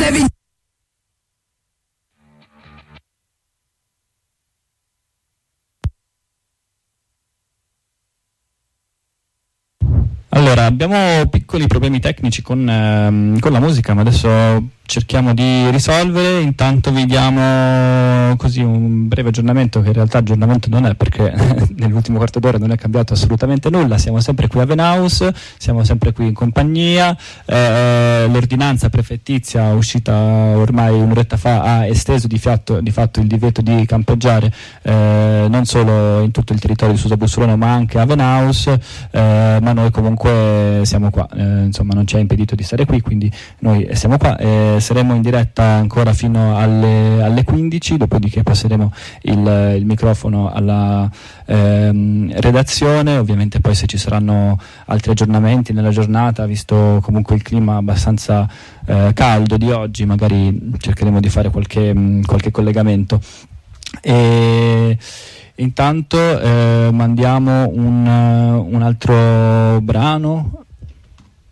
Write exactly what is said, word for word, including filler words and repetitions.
Devi Allora, abbiamo piccoli problemi tecnici con, ehm, con la musica, ma adesso cerchiamo di risolvere. Intanto vi diamo così un breve aggiornamento, che in realtà aggiornamento non è, perché nell'ultimo quarto d'ora non è cambiato assolutamente nulla. Siamo sempre qui a Venaus, siamo sempre qui in compagnia. Eh, l'ordinanza prefettizia uscita ormai un'oretta fa ha esteso di, fiatto, di fatto il divieto di campeggiare eh, non solo in tutto il territorio di Susa Bussolona ma anche a Venaus, eh, ma noi comunque siamo qua, eh, insomma non ci ha impedito di stare qui, quindi noi siamo qua. Eh, saremo in diretta ancora fino alle, alle quindici, dopodiché passeremo il, il microfono alla ehm, redazione. Ovviamente poi se ci saranno altri aggiornamenti nella giornata, visto comunque il clima abbastanza eh, caldo di oggi, magari cercheremo di fare qualche, mh, qualche collegamento. E intanto eh, mandiamo un, un altro brano